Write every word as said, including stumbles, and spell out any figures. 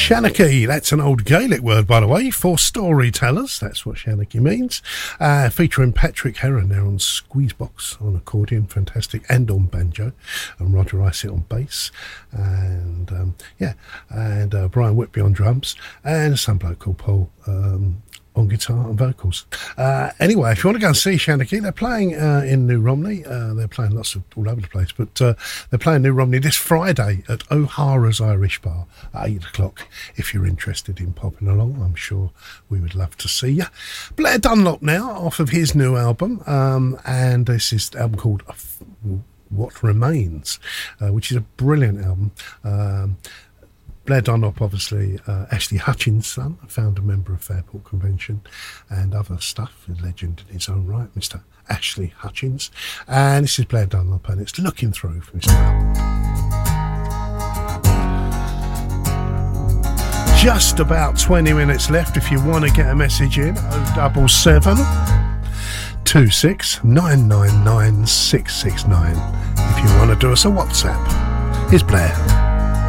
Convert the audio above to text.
Shanachie, that's an old Gaelic word, by the way, for storytellers. That's what Shanachie means. Uh, featuring Patrick Heron there on Squeezebox on accordion, fantastic, and on banjo, and Roger Icey on bass, and um, yeah, and uh, Brian Whitby on drums, and some bloke called Paul um, on guitar and vocals. Uh, anyway, if you want to go and see Shanachie, they're playing uh, in New Romney. Uh, they're playing lots of all over the place, but uh, they're playing New Romney this Friday at O'Hara's Irish Bar at eight o'clock. If you're interested in popping along, I'm sure we would love to see you. Blair Dunlop now, off of his new album, um, and this is the album called What Remains, uh, which is a brilliant album. Um, Blair Dunlop, obviously, uh, Ashley Hutchins' son, a founder member of Fairport Convention and other stuff, a legend in his own right, Mister Ashley Hutchins. And this is Blair Dunlop, and it's Looking Through for Mister Just about twenty minutes left if you want to get a message in. oh double seven, two six, nine nine nine, six six nine. If you want to do us a WhatsApp. Here's Blair.